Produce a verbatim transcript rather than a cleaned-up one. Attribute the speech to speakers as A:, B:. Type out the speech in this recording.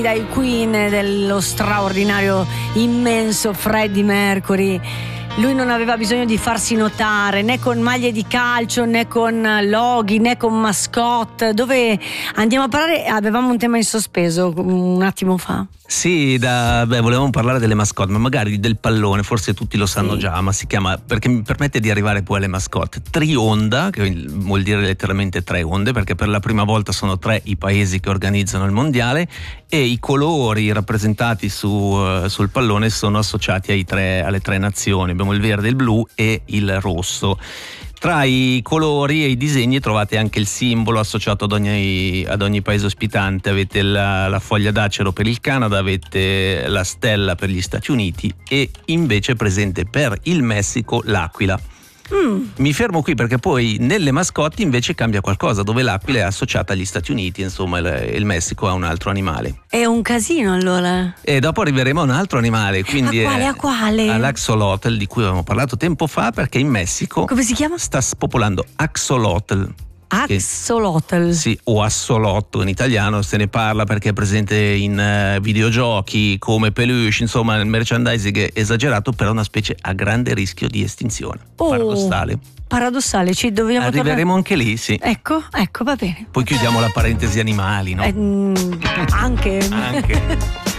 A: Dai Queen, dello straordinario, immenso Freddie Mercury. Lui non aveva bisogno di farsi notare né con maglie di calcio, né con loghi, né con mascotte. Dove andiamo a parlare? Avevamo un tema in sospeso un attimo fa.
B: Sì, da, beh, volevamo parlare delle mascotte, ma magari del pallone, forse tutti lo sanno, sì, già, ma si chiama, perché mi permette di arrivare poi alle mascotte, Trionda, che vuol dire letteralmente tre onde, perché per la prima volta sono tre i paesi che organizzano il mondiale e i colori rappresentati su, uh, sul pallone sono associati ai tre, alle tre nazioni. Abbiamo il verde, il blu e il rosso. Tra i colori e i disegni trovate anche il simbolo associato ad ogni, ad ogni paese ospitante. Avete la, la foglia d'acero per il Canada, avete la stella per gli Stati Uniti e invece è presente per il Messico l'aquila. Mm. Mi fermo qui perché poi nelle mascotte invece cambia qualcosa, dove l'aquila è associata agli Stati Uniti, insomma il, il Messico ha un altro animale.
A: È un casino allora.
B: E dopo arriveremo a un altro animale, quindi
A: a quale, a quale?
B: all'axolotl, di cui avevamo parlato tempo fa, perché in Messico
A: come si chiama?
B: Sta spopolando axolotl.
A: Axolotl.
B: Sì, o assolotto in italiano, se ne parla perché è presente in uh, videogiochi come peluche, insomma il merchandising è esagerato, però è una specie a grande rischio di estinzione.
A: Oh,
B: paradossale.
A: Paradossale, ci dobbiamo
B: arriveremo
A: tornare...
B: anche lì, sì.
A: Ecco, ecco, va bene.
B: Poi chiudiamo la parentesi animali, no?
A: Eh, anche.
B: anche.